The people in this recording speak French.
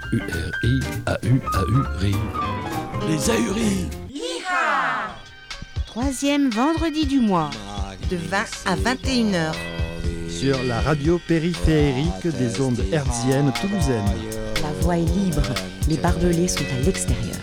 U-R-I, A-U-A-U-RI. Les ahuris. Troisième vendredi du mois. De 20 à 21h. Sur la radio périphérique des ondes hertziennes toulousaines. La voie est libre, les barbelés sont à l'extérieur.